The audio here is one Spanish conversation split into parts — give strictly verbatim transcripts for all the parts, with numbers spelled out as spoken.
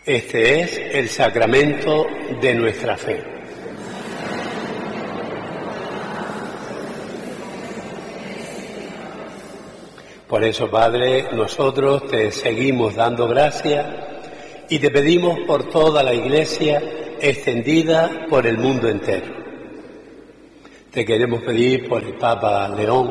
Este es el sacramento de nuestra fe. Por eso, Padre, nosotros te seguimos dando gracias y te pedimos por toda la Iglesia extendida por el mundo entero. Te queremos pedir por el Papa León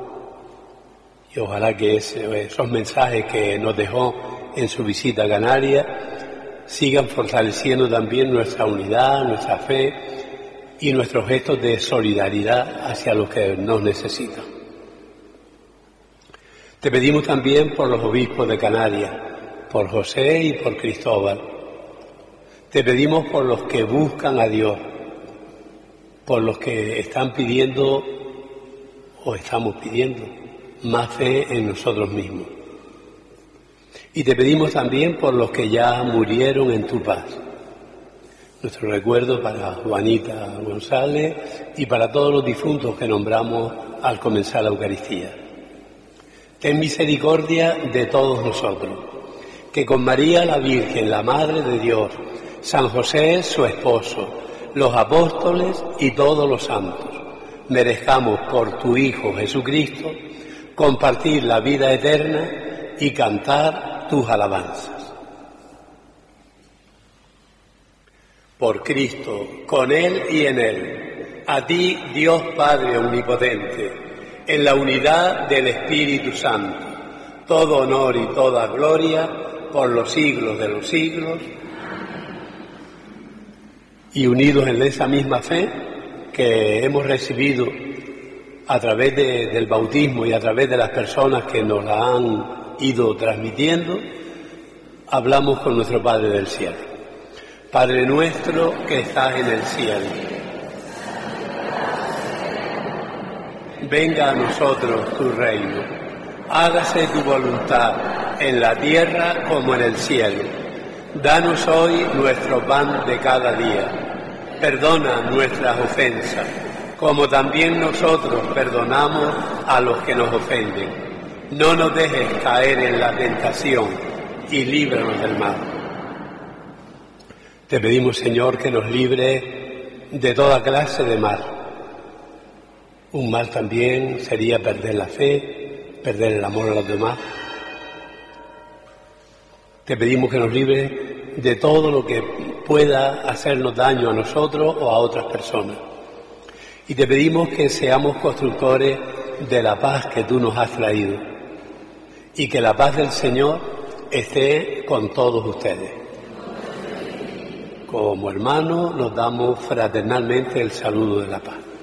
y ojalá que esos mensajes que nos dejó en su visita a Canarias sigan fortaleciendo también nuestra unidad, nuestra fe y nuestros gestos de solidaridad hacia los que nos necesitan. Te pedimos también por los obispos de Canarias, por José y por Cristóbal. Te pedimos por los que buscan a Dios, por los que están pidiendo o estamos pidiendo más fe en nosotros mismos. Y te pedimos también por los que ya murieron en tu paz. Nuestro recuerdo para Juanita González y para todos los difuntos que nombramos al comenzar la Eucaristía. Ten misericordia de todos nosotros, que con María la Virgen, la Madre de Dios, San José, su esposo, los apóstoles y todos los santos, merezcamos por tu Hijo Jesucristo compartir la vida eterna y cantar tus alabanzas. Por Cristo, con Él y en Él, a ti, Dios Padre Omnipotente, en la unidad del Espíritu Santo, todo honor y toda gloria por los siglos de los siglos, y unidos en esa misma fe que hemos recibido a través de, del bautismo y a través de las personas que nos la han ido transmitiendo, hablamos con nuestro Padre del cielo. Padre nuestro que estás en el cielo, venga a nosotros tu reino, hágase tu voluntad en la tierra como en el cielo. Danos hoy nuestro pan de cada día, perdona nuestras ofensas, como también nosotros perdonamos a los que nos ofenden. No nos dejes caer en la tentación y líbranos del mal. Te pedimos, Señor, que nos libre de toda clase de mal. Un mal también sería perder la fe, perder el amor a los demás. Te pedimos que nos libre de todo lo que pueda hacernos daño a nosotros o a otras personas. Y te pedimos que seamos constructores de la paz que tú nos has traído y que la paz del Señor esté con todos ustedes. Como hermanos nos damos fraternalmente el saludo de la paz.